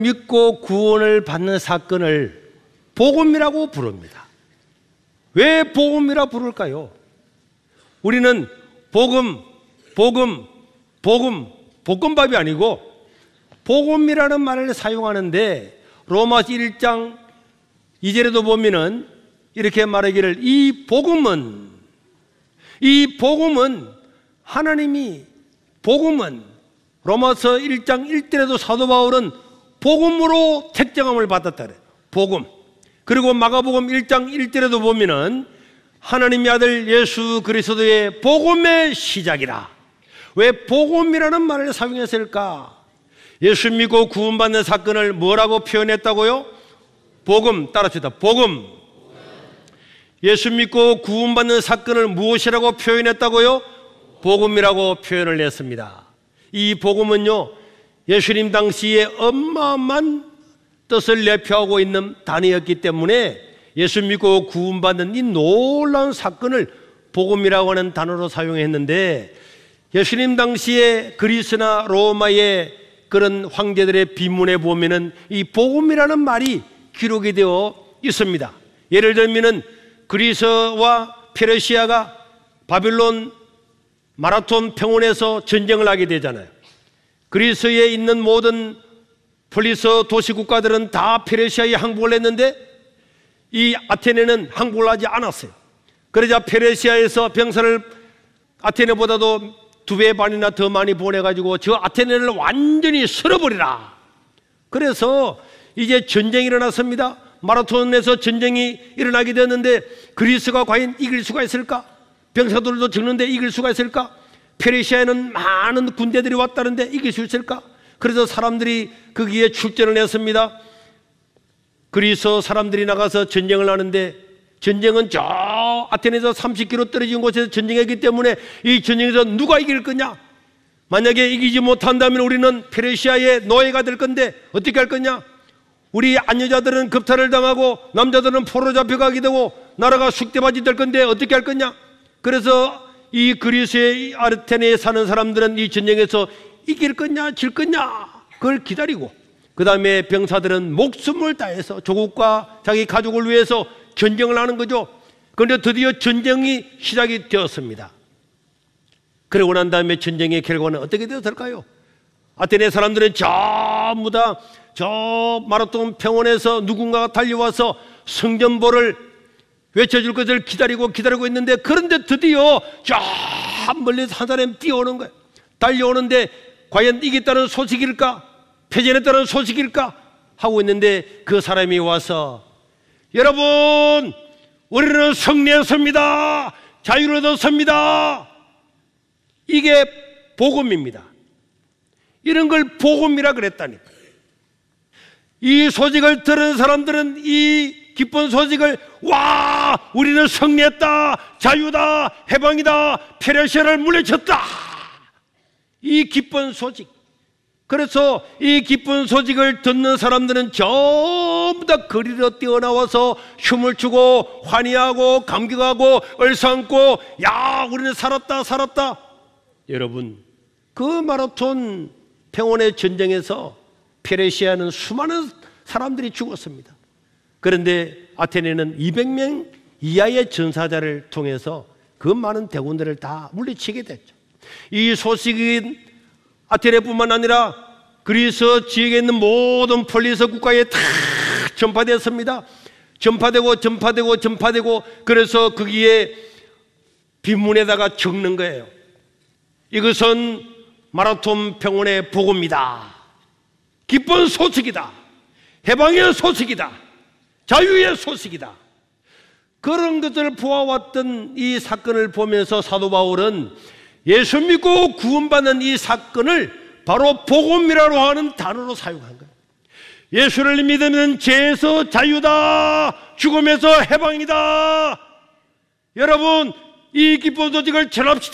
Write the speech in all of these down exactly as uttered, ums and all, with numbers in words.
믿고 구원을 받는 사건을 복음이라고 부릅니다. 왜 복음이라 부를까요? 우리는 복음, 복음, 복음, 볶음밥이 아니고 복음이라는 말을 사용하는데 로마서 일 장 이 절에도 보면은 이렇게 말하기를 이 복음은 이 복음은 하나님이 복음은 로마서 일 장 일 절에도 사도 바울은 복음으로 택정함을 받았다 그래요. 복음. 그리고 마가복음 일 장 일 절에도 보면은 하나님의 아들 예수 그리스도의 복음의 시작이라. 왜 복음이라는 말을 사용했을까? 예수 믿고 구원받는 사건을 뭐라고 표현했다고요? 복음. 따라합시다. 복음. 예수 믿고 구원받는 사건을 무엇이라고 표현했다고요? 복음이라고 표현을 했습니다. 이 복음은요, 예수님 당시에 어마어마한 뜻을 내포하고 있는 단어였기 때문에 예수 믿고 구원받는 이 놀라운 사건을 복음이라고 하는 단어로 사용했는데, 예수님 당시에 그리스나 로마의 그런 황제들의 비문에 보면은 이 복음이라는 말이 기록이 되어 있습니다. 예를 들면은 그리스와 페르시아가 바빌론 마라톤 평원에서 전쟁을 하게 되잖아요. 그리스에 있는 모든 폴리스 도시 국가들은 다 페르시아에 항복을 했는데 이 아테네는 항복을 하지 않았어요. 그러자 페르시아에서 병사를 아테네보다도 두 배 반이나 더 많이 보내가지고 저 아테네를 완전히 쓸어버리라. 그래서 이제 전쟁이 일어났습니다. 마라톤에서 전쟁이 일어나게 되었는데 그리스가 과연 이길 수가 있을까? 병사들도 적는데 이길 수가 있을까? 페르시아에는 많은 군대들이 왔다는데 이길 수 있을까? 그래서 사람들이 거기에 출전을 했습니다. 그리스 사람들이 나가서 전쟁을 하는데 전쟁은 저 아테네에서 삼십 킬로미터 떨어진 곳에서 전쟁했기 때문에 이 전쟁에서 누가 이길 거냐? 만약에 이기지 못한다면 우리는 페르시아의 노예가 될 건데 어떻게 할 거냐? 우리 안여자들은 겁탈을 당하고 남자들은 포로 잡혀가게 되고 나라가 쑥대밭이 될 건데 어떻게 할 거냐? 그래서 이 그리스의 아테네에 사는 사람들은 이 전쟁에서 이길 거냐 질 거냐 그걸 기다리고, 그 다음에 병사들은 목숨을 다해서 조국과 자기 가족을 위해서 전쟁을 하는 거죠. 그런데 드디어 전쟁이 시작이 되었습니다. 그러고 난 다음에 전쟁의 결과는 어떻게 되었을까요? 아테네 사람들은 전부 다 저 마라톤 평원에서 누군가가 달려와서 성전보를 외쳐줄 것을 기다리고 기다리고 있는데, 그런데 드디어 저 멀리서 한 사람이 뛰어오는 거예요. 달려오는데 과연 이겼다는 소식일까? 패전했다는 소식일까? 하고 있는데 그 사람이 와서 여러분 우리는 승리했습니다. 자유를 얻었습니다. 이게 복음입니다. 이런 걸 복음이라 그랬다니까. 이 소식을 들은 사람들은 이 기쁜 소식을 와 우리는 승리했다, 자유다, 해방이다, 페르시아를 물리쳤다, 이 기쁜 소식. 그래서 이 기쁜 소식을 듣는 사람들은 전부 다 거리로 뛰어나와서 춤을 추고 환희하고 감격하고 얼싸안고 야 우리는 살았다 살았다. 여러분, 그 마라톤 평원의 전쟁에서 페르시아는 수많은 사람들이 죽었습니다. 그런데 아테네는 이백 명 이하의 전사자를 통해서 그 많은 대군들을 다 물리치게 됐죠. 이 소식은 아테네뿐만 아니라 그리스 지역에 있는 모든 폴리스 국가에 다 전파되었습니다. 전파되고 전파되고 전파되고, 그래서 거기에 빈문에다가 적는 거예요. 이것은 마라톤 평원의 복음이다. 기쁜 소식이다. 해방의 소식이다. 자유의 소식이다. 그런 것을 보아왔던 이 사건을 보면서 사도 바울은 예수 믿고 구원받는 이 사건을 바로 복음이라고 하는 단어로 사용한 거예요. 예수를 믿으면 죄에서 자유다, 죽음에서 해방이다. 여러분, 이 기쁜 소식을 전합시다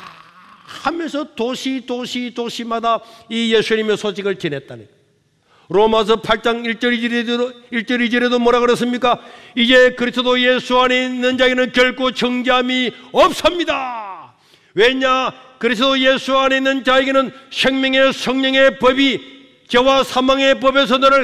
하면서 도시 도시 도시마다 이 예수님의 소식을 전했다는 거예요. 로마서 팔 장 일 절 이 절에도, 일 절 이 절에도 뭐라 그랬습니까? 이제 그리스도 예수 안에 있는 자에게는 결코 정죄함이 없습니다. 왜냐? 그리스도 예수 안에 있는 자에게는 생명의 성령의 법이 죄와 사망의 법에서 너를